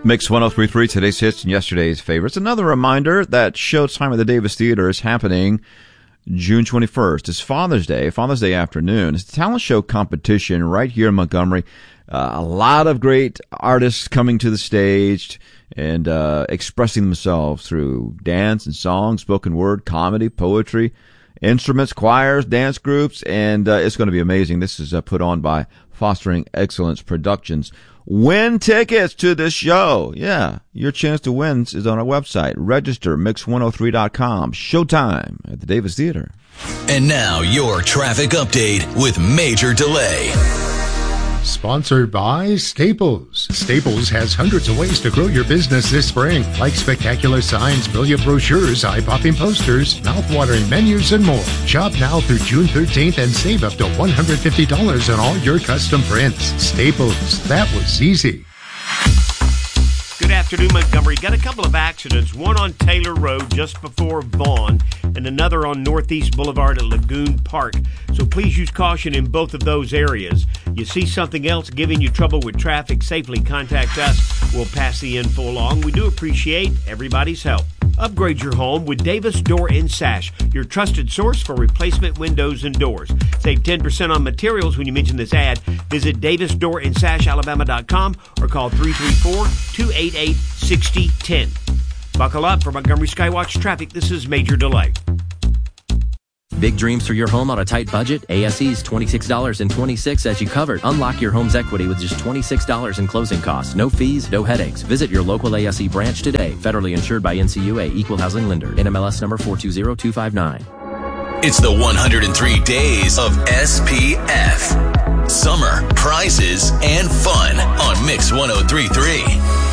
Mix 1033, today's hits and yesterday's favorites. Another reminder that Showtime at the Davis Theater is happening June 21st. It's Father's Day afternoon. It's a talent show competition right here in Montgomery. A lot of great artists coming to the stage and expressing themselves through dance and song, spoken word, comedy, poetry, instruments, choirs, dance groups, and it's going to be amazing. This is put on by Fostering Excellence Productions. Win tickets to this show. Yeah, your chance to win is on our website. Register, mix103.com. Showtime at the Davis Theater. And now your traffic update with Major Delay. Sponsored by Staples. Staples has hundreds of ways to grow your business this spring, like spectacular signs, brilliant brochures, eye-popping posters, mouth-watering menus, and more. Shop now through June 13th and save up to $150 on all your custom prints. Staples. That was easy. Good afternoon, Montgomery. Got a couple of accidents, one on Taylor Road just before Vaughn and another on Northeast Boulevard at Lagoon Park. So please use caution in both of those areas. You see something else giving you trouble with traffic, safely contact us. We'll pass the info along. We do appreciate everybody's help. Upgrade your home with Davis Door & Sash, your trusted source for replacement windows and doors. Save 10% on materials when you mention this ad. Visit DavisDoorandSashAlabama.com or call 334-288-6010. Buckle up for Montgomery Skywatch traffic. This is Major Delay. Big dreams for your home on a tight budget? ASE's $26.26 as you covered. Unlock your home's equity with just $26 in closing costs. No fees, no headaches. Visit your local ASE branch today. Federally insured by NCUA, Equal Housing Lender. NMLS number 420259. It's the 103 days of SPF. Summer, prizes, and fun on Mix 1033.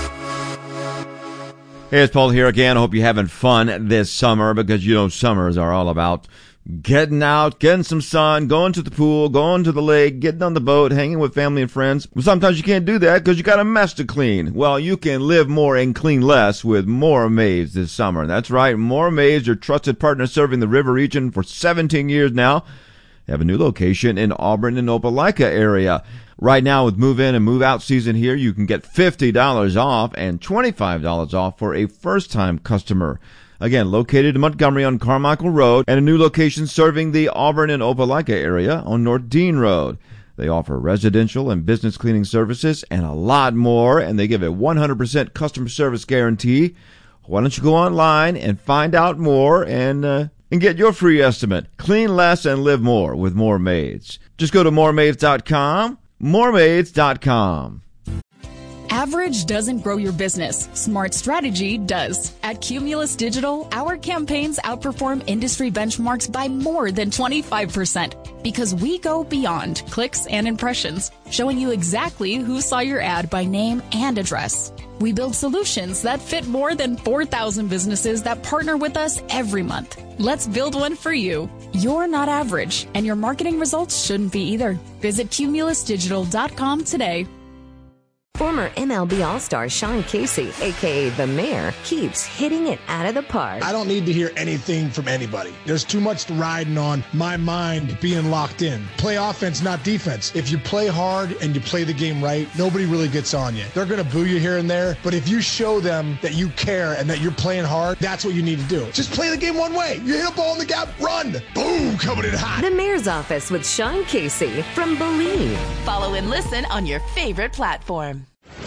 Hey, it's Paul here again. I hope you're having fun this summer because, you know, summers are all about getting out, getting some sun, going to the pool, going to the lake, getting on the boat, hanging with family and friends. Well, sometimes you can't do that because you got a mess to clean. Well, you can live more and clean less with More Maids this summer. That's right. More Maids, your trusted partner serving the river region for 17 years now. They have a new location in Auburn and Opelika area. Right now, with move-in and move-out season here, you can get $50 off and $25 off for a first-time customer. Again, located in Montgomery on Carmichael Road, and a new location serving the Auburn and Opelika area on North Dean Road. They offer residential and business cleaning services and a lot more, and they give a 100% customer service guarantee. Why don't you go online and find out more and get your free estimate? Clean less and live more with More Maids. Just go to moremaids.com. moremaids.com. Average doesn't grow your business. Smart strategy does. At Cumulus Digital, our campaigns outperform industry benchmarks by more than 25% because we go beyond clicks and impressions, showing you exactly who saw your ad by name and address. We build solutions that fit more than 4,000 businesses that partner with us every month. Let's build one for you. You're not average, and your marketing results shouldn't be either. Visit cumulusdigital.com today. Former MLB All-Star Sean Casey, a.k.a. The Mayor, keeps hitting it out of the park. I don't need to hear anything from anybody. There's too much riding on my mind being locked in. Play offense, not defense. If you play hard and you play the game right, nobody really gets on you. They're going to boo you here and there, but if you show them that you care and that you're playing hard, that's what you need to do. Just play the game one way. You hit a ball in the gap, run. Boom, coming in hot. The Mayor's Office with Sean Casey from Believe. Follow and listen on your favorite platform.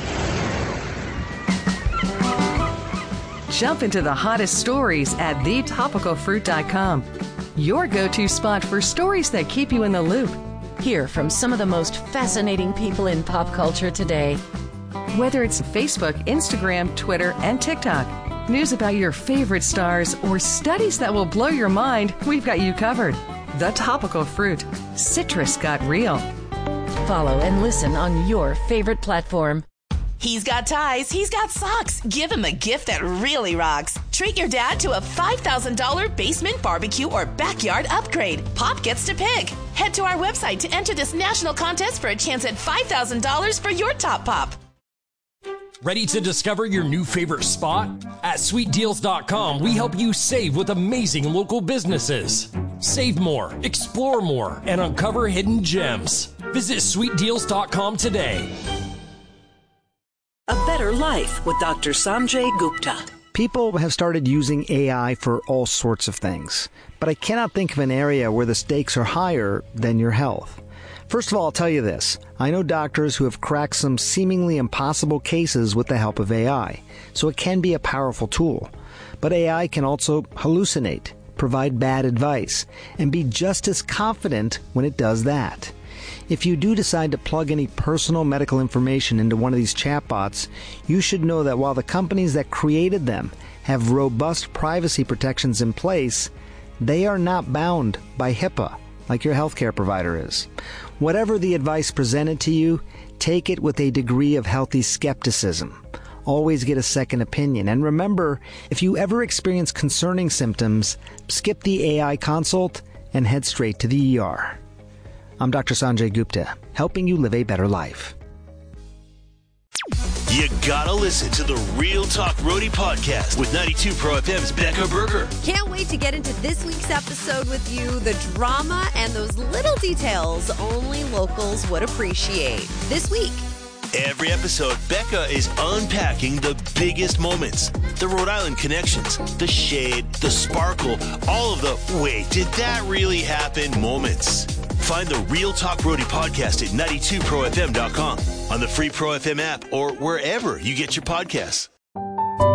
Jump into the hottest stories at thetopicalfruit.com. Your go-to spot for stories that keep you in the loop. Hear from some of the most fascinating people in pop culture today. Whether it's Facebook, Instagram, Twitter, and TikTok, news about your favorite stars, or studies that will blow your mind, we've got you covered. The Topical Fruit. Citrus got real. Follow and listen on your favorite platform. He's got ties, he's got socks. Give him a gift that really rocks. Treat your dad to a $5,000 basement barbecue or backyard upgrade. Pop gets to pick. Head to our website to enter this national contest for a chance at $5,000 for your top pop. Ready to discover your new favorite spot? At sweetdeals.com, we help you save with amazing local businesses. Save more, explore more, and uncover hidden gems. Visit sweetdeals.com today. A better better life with Dr. Sanjay Gupta. People have started using AI for all sorts of things, but I cannot think of an area where the stakes are higher than your health. First of all, I'll tell you this. I know doctors who have cracked some seemingly impossible cases with the help of AI, so it can be a powerful tool. But AI can also hallucinate, provide bad advice, and be just as confident when it does that. If you do decide to plug any personal medical information into one of these chatbots, you should know that while the companies that created them have robust privacy protections in place, they are not bound by HIPAA like your healthcare provider is. Whatever the advice presented to you, take it with a degree of healthy skepticism. Always get a second opinion. And remember, if you ever experience concerning symptoms, skip the AI consult and head straight to the ER. I'm Dr. Sanjay Gupta, helping you live a better life. You gotta listen to the Real Talk Roadie podcast with 92 Pro FM's Becca Berger. Can't wait to get into this week's episode with you. The drama and those little details only locals would appreciate. This week. Every episode, Becca is unpacking the biggest moments, the Rhode Island connections, the shade, the sparkle, all of the wait, did that really happen moments. Find the Real Talk Roadie podcast at 92profm.com, on the free Pro FM app, or wherever you get your podcasts.